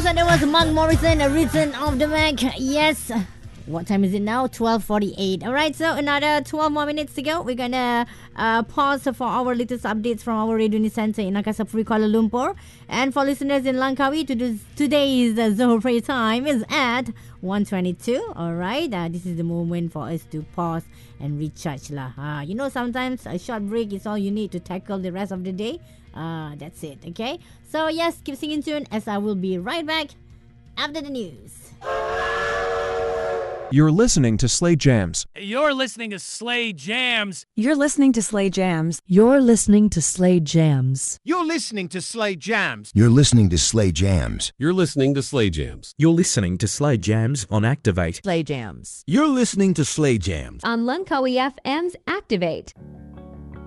Yes, and it was Mark Morrison, a Return of the Mac. Yes. What time is it now? 12:48. All right, so another 12 more minutes to go. We're going to pause for our latest updates from our Radio News Center in Angkasa Kuala Lumpur. And for listeners in Langkawi, today's Zohor prayer time is at 1:22. All right, this is the moment for us to pause and recharge. Sometimes a short break is all you need to tackle the rest of the day. That's it, okay? So, yes, keep singing tune as I will be right back after the news. You're listening to Slay Jams. You're listening to Slay Jams. You're listening to Slay Jams. You're listening to Slay Jams. You're listening to Slay Jams. You're listening to Slay Jams. You're listening to Slay Jams. You're listening to Slay Jams on Activate. Slay Jams. You're listening to Slay Jams on Langkawi FM's Activate.